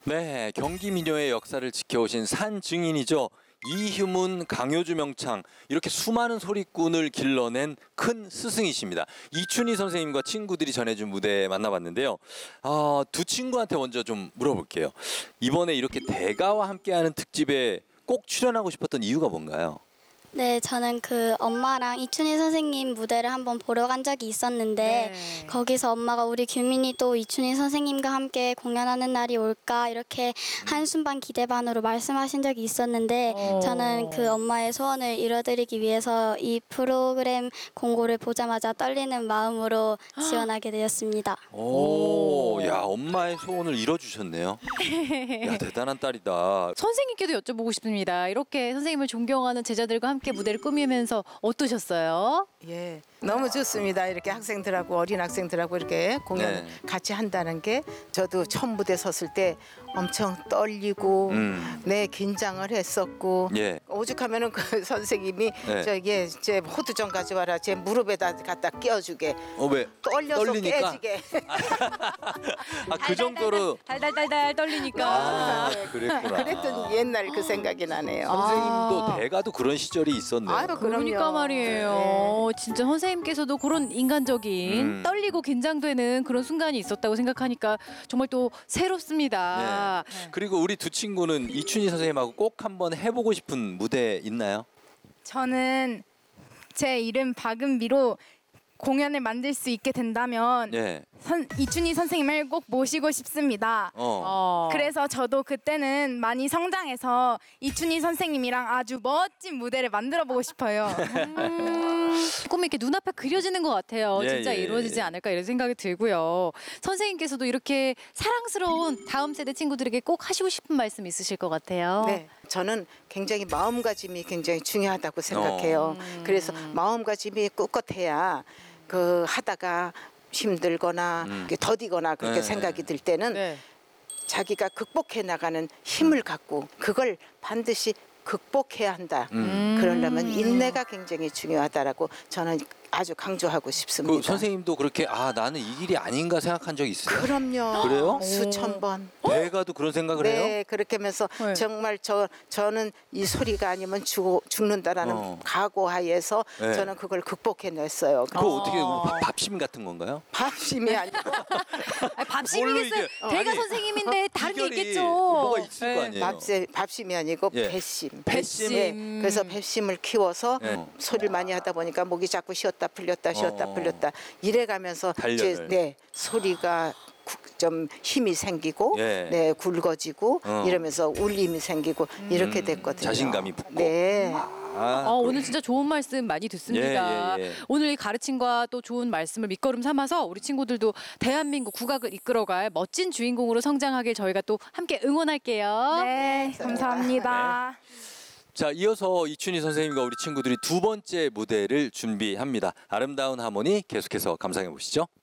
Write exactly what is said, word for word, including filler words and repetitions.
네, 경기 민요의 역사를 지켜오신 산 증인이죠. 이휴문 강효주 명창, 이렇게 수많은 소리꾼을 길러낸 큰 스승이십니다. 이춘희 선생님과 친구들이 전해준 무대 만나봤는데요. 아, 두 친구한테 먼저 좀 물어볼게요. 이번에 이렇게 대가와 함께하는 특집에 꼭 출연하고 싶었던 이유가 뭔가요? 네, 저는 그 엄마랑 이춘희 선생님 무대를 한번 보러 간 적이 있었는데 네. 거기서 엄마가 우리 규민이 또 이춘희 선생님과 함께 공연하는 날이 올까 이렇게 한순반 기대반으로 말씀하신 적이 있었는데 어. 저는 그 엄마의 소원을 이뤄드리기 위해서 이 프로그램 공고를 보자마자 떨리는 마음으로 지원하게 되었습니다. 오, 야, 엄마의 소원을 이뤄주셨네요. 야, 대단한 딸이다. 선생님께도 여쭤보고 싶습니다. 이렇게 선생님을 존경하는 제자들과 함께 무대를 꾸미면서 어떠셨어요? 예, 너무 좋습니다. 이렇게 학생들하고 어린 학생들하고 이렇게 공연 네. 같이 한다는 게 저도 처음 무대 섰을 때 엄청 떨리고 음. 네 긴장을 했었고 예. 오죽하면은 그 선생님이 네. 저기 제 호두 좀 가져와라 제 무릎에다 갖다 끼워주게 어, 왜? 떨려서 떨리니까? 깨지게 아, 그 정도로. 달달달달 떨리니까. 아, 그랬구나. 그랬던 옛날 그 생각이 나네요. 선생님도 아. 대가도 그런 시절이 있었네요. 아유, 그러니까 그럼요. 말이에요. 진짜 선생님께서도 그런 인간적인 음. 떨리고 긴장되는 그런 순간이 있었다고 생각하니까 정말 또 새롭습니다. 네. 그리고 우리 두 친구는 이춘희 선생님하고 꼭 한번 해보고 싶은 무대 있나요? 저는 제 이름 박은미로 공연을 만들 수 있게 된다면 네. 선, 이춘희 선생님을 꼭 모시고 싶습니다. 어. 어. 그래서 저도 그때는 많이 성장해서 이춘희 선생님이랑 아주 멋진 무대를 만들어 보고 싶어요. 음, 꿈이 이렇게 눈앞에 그려지는 것 같아요. 예, 진짜 예, 이루어지지 예. 않을까 이런 생각이 들고요. 선생님께서도 이렇게 사랑스러운 다음 세대 친구들에게 꼭 하시고 싶은 말씀 있으실 것 같아요. 네, 저는 굉장히 마음가짐이 굉장히 중요하다고 생각해요. 그래서 마음가짐이 꿋꿋해야 그 하다가 힘들거나 음. 더디거나 그렇게 네. 생각이 들 때는 네. 자기가 극복해 나가는 힘을 갖고 그걸 반드시 극복해야 한다. 음. 그러려면 인내가 굉장히 중요하다라고 저는 아주 강조하고 싶습니다. 그 선생님도 그렇게 아 나는 이 길이 아닌가 생각한 적 있어요? 그럼요. 그래요? 수천 번. 대가도 그런 생각을 해요? 네, 그렇게 하면서 네. 정말 저 저는 이 소리가 아니면 죽, 죽는다라는 어. 각오하에서 네. 저는 그걸 극복해냈어요. 그거 어. 어떻게 뭐 밥- 밥심 같은 건가요? 밥심이 아니고 아니, 뭘로 밥심이겠어요. 이게- 어, 대가 아니, 선생님인데 다른 게 비결이 있겠죠. 뭐가 있을 네. 거 아니에요? 밥심, 밥심이 아니고 예. 배심. 배심. 네, 그래서 배심을 키워서 네. 소리를 많이 하다 보니까 목이 자꾸 쉬었다 풀렸다 쉬었다 어. 풀렸다 이래가면서 단련을. 네 소리가 구- 좀 힘이 생기고 예. 네 굵어지고 어. 이러면서 울림이 생기고 이렇게 음, 됐거든요. 자신감이 붙고. 네. 아, 어, 오늘 진짜 좋은 말씀 많이 듣습니다. 예, 예, 예. 오늘 이 가르침과 또 좋은 말씀을 밑거름 삼아서 우리 친구들도 대한민국 국악을 이끌어갈 멋진 주인공으로 성장하길 저희가 또 함께 응원할게요. 네, 감사합니다. 자, 이어서 이춘희 선생님과 우리 친구들이 두 번째 무대를 준비합니다. 아름다운 하모니 계속해서 감상해 보시죠.